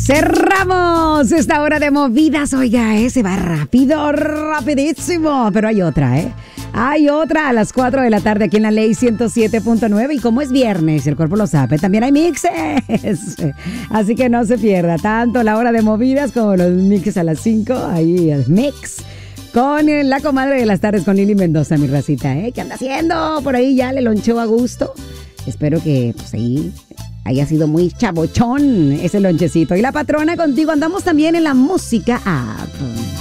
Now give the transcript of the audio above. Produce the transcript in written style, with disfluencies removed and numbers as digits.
Cerramos esta hora de movidas. Oiga, se va rápido, rapidísimo. Pero hay otra, ¿eh? Hay otra a las 4 de la tarde aquí en la Ley 107.9. Y como es viernes, el cuerpo lo sabe, también hay mixes. Así que no se pierda tanto la hora de movidas como los mixes a las 5. Ahí el mix con la comadre de las tardes, con Lili Mendoza, mi racita, ¿eh? ¿Qué anda haciendo? Por ahí ya le lonchó a gusto. Espero que pues ahí haya sido muy chabochón ese lonchecito. Y la patrona contigo, andamos también en la música app.